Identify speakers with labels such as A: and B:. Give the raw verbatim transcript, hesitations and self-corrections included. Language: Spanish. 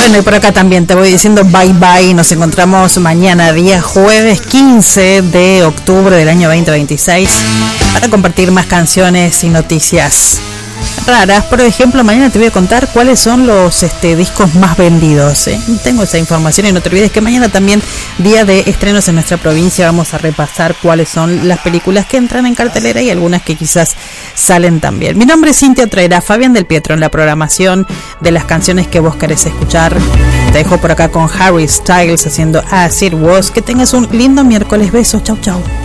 A: Bueno, y por acá también te voy diciendo bye bye. Nos encontramos mañana, día jueves quince de octubre del año veinte veintiséis, para compartir más canciones y noticias raras. Por ejemplo, mañana te voy a contar cuáles son los este, discos más vendidos, ¿eh? Tengo esa información, y no te olvides que mañana también, día de estrenos en nuestra provincia, vamos a repasar cuáles son las películas que entran en cartelera y algunas que quizás salen también. Mi nombre es Cintia Otrera, Fabián del Pietro en la programación de las canciones que vos querés escuchar. Te dejo por acá con Harry Styles haciendo As It Was. Que tengas un lindo miércoles. Besos, chau chau.